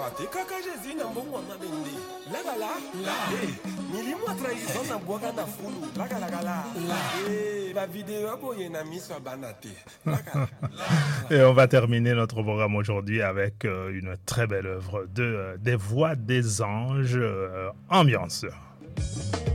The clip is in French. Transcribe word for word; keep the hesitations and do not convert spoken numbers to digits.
Et on va terminer notre programme aujourd'hui avec euh, une très belle œuvre de euh, des voix des anges, euh, ambiance.